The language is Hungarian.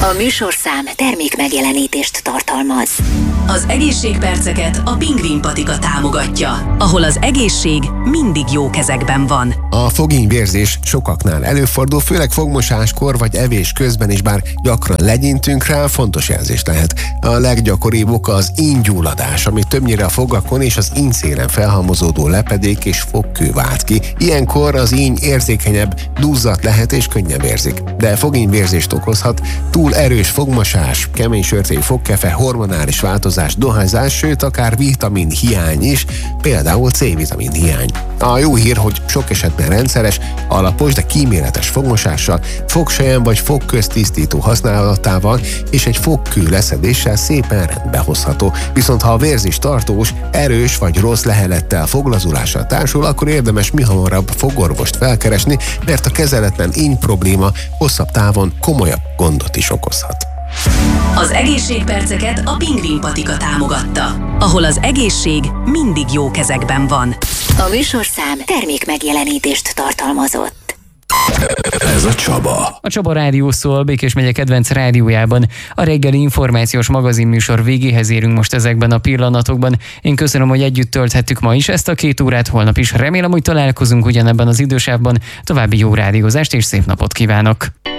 A műsorszám termék megjelenítést tartalmaz. Az egészségperceket a Pingvin patika támogatja, ahol az egészség mindig jó kezekben van. A fogényvérzés sokaknál előfordul, főleg fogmosáskor vagy evés közben is, bár gyakran legyintünk rá, fontos jelzés lehet. A leggyakoribb oka az ínygyulladás, ami többnyire a fogakon és az ínyszélen felhalmozódó lepedék és fogkő vált ki. Ilyenkor az íny érzékenyebb, duzzadt lehet és könnyebb érzik. De fogényvérzést okozhat túl erős fogmosás, kemény sörtély fogkefe, hormonális változás, dohányzás, sőt akár vitamin hiány is, például C-vitamin hiány. A jó hír, hogy sok esetben rendszeres, alapos, de kíméletes fogmosással, fogsejem vagy fogköztisztító használatával és egy fogkő leszedéssel szépen rendbe hozható. Viszont ha a vérzés tartós, erős vagy rossz lehelettel, foglazulással társul, akkor érdemes mihamarabb fogorvost felkeresni, mert a kezeletlen íny probléma hosszabb távon komolyabb gondot is okozhat. Az egészségperceket a Pingvin patika támogatta, ahol az egészség mindig jó kezekben van. A műsorszám termék megjelenítést tartalmazott. Ez a Csaba. A Csaba Rádió szól, Békés megye kedvenc rádiójában. A reggeli információs magazinműsor végéhez érünk most ezekben a pillanatokban. Én köszönöm, hogy együtt tölthettük ma is ezt a 2 órát, holnap is. Remélem, hogy találkozunk ugyanebben az idősávban. További jó rádiózást és szép napot kívánok!